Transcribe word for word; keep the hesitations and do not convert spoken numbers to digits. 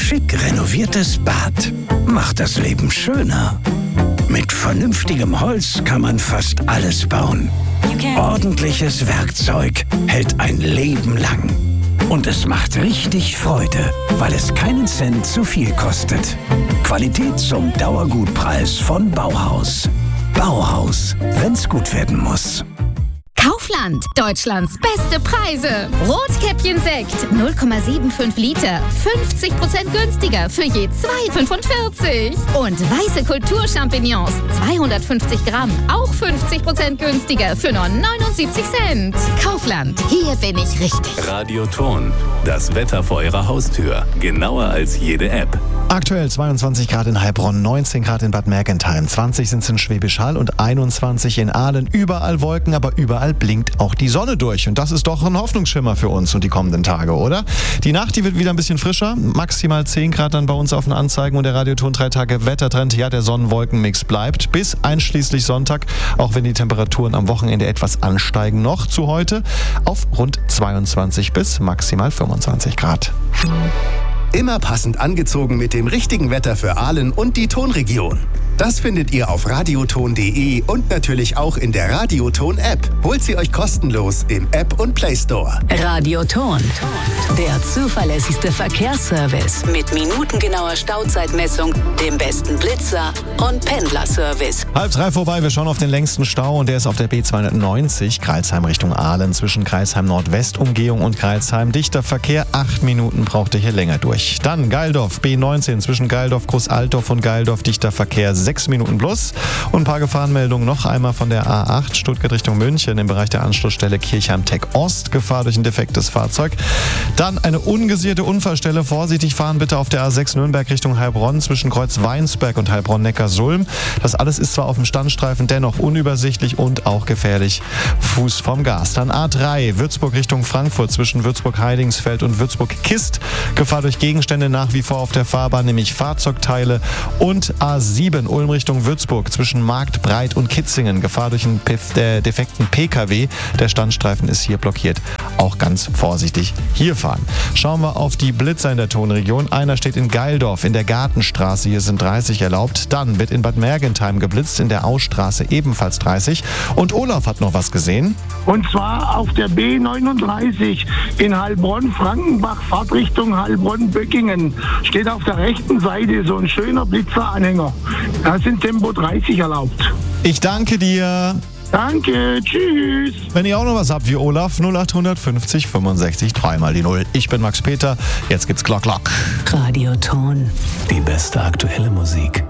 schick renoviertes Bad macht das Leben schöner. Mit vernünftigem Holz kann man fast alles bauen. Ordentliches Werkzeug hält ein Leben lang. Und es macht richtig Freude, weil es keinen Cent zu viel kostet. Qualität zum Dauergutpreis von Bauhaus. Bauhaus, wenn's gut werden muss. Kaufland, Deutschlands beste Preise. Rotkäppchen-Sekt, null Komma fünfundsiebzig Liter, fünfzig Prozent günstiger für je zwei Komma fünfundvierzig. Und weiße Kulturchampignons, zweihundertfünfzig Gramm, auch fünfzig Prozent günstiger für nur neunundsiebzig Cent. Kaufland, hier bin ich richtig. Radioton, das Wetter vor Ihrer Haustür, genauer als jede App. Aktuell zweiundzwanzig Grad in Heilbronn, neunzehn Grad in Bad Mergentheim, zwanzig sind es in Schwäbisch Hall und einundzwanzig in Aalen. Überall Wolken, aber überall blinkt auch die Sonne durch. Und das ist doch ein Hoffnungsschimmer für uns und die kommenden Tage, oder? Die Nacht, die wird wieder ein bisschen frischer. Maximal zehn Grad dann bei uns auf den Anzeigen und der Radioton drei Tage Wettertrend. Ja, der Sonnenwolkenmix bleibt bis einschließlich Sonntag, auch wenn die Temperaturen am Wochenende etwas ansteigen noch zu heute auf rund zweiundzwanzig bis maximal fünfundzwanzig Grad. Immer passend angezogen mit dem richtigen Wetter für Aalen und die Tonregion. Das findet ihr auf radioton punkt de und natürlich auch in der Radioton-App. Holt sie euch kostenlos im App und Play Store. Radioton, der zuverlässigste Verkehrsservice mit minutengenauer Stauzeitmessung, dem besten Blitzer und Pendlerservice. Halb drei vorbei, wir schauen auf den längsten Stau und der ist auf der B zweihundertneunzig, Crailsheim Richtung Aalen, zwischen Crailsheim Nordwest-Umgehung und Crailsheim. Dichter Verkehr, acht Minuten braucht ihr hier länger durch. Dann Geildorf, B neunzehn, zwischen Geildorf, Großaltorf und Geildorf, dichter Verkehr, sechs Minuten plus. Und ein paar Gefahrenmeldungen noch einmal von der A acht, Stuttgart Richtung München, im Bereich der Anschlussstelle Kirchheim-Tech Ost, Gefahr durch ein defektes Fahrzeug. Dann eine ungesicherte Unfallstelle, vorsichtig fahren bitte auf der A sechs Nürnberg Richtung Heilbronn, zwischen Kreuz Weinsberg und Heilbronn-Neckarsulm. Das alles ist zwar auf dem Standstreifen, dennoch unübersichtlich und auch gefährlich. Fuß vom Gas. Dann A drei, Würzburg Richtung Frankfurt, zwischen Würzburg-Heidingsfeld und Würzburg-Kist, Gefahr durch Gegenstände nach wie vor auf der Fahrbahn, nämlich Fahrzeugteile. Und A sieben, Ulm Richtung Würzburg, zwischen Marktbreit und Kitzingen, Gefahr durch einen äh, defekten P K W. Der Standstreifen ist hier blockiert. Auch ganz vorsichtig hier fahren. Schauen wir auf die Blitzer in der Tonregion. Einer steht in Geildorf in der Gartenstraße, hier sind dreißig erlaubt. Dann wird in Bad Mergentheim geblitzt, in der Ausstraße ebenfalls dreißig. Und Olaf hat noch was gesehen. Und zwar auf der B neununddreißig in Heilbronn-Frankenbach, Fahrtrichtung Heilbronn-Böckingen. Steht auf der rechten Seite so ein schöner Blitzeranhänger. Da sind Tempo dreißig erlaubt. Ich danke dir. Danke, tschüss. Wenn ihr auch noch was habt wie Olaf, null acht fünfzig fünfundsechzig, dreimal die Null. Ich bin Max Peter, jetzt gibt's Glock Glock. Radioton. Die beste aktuelle Musik.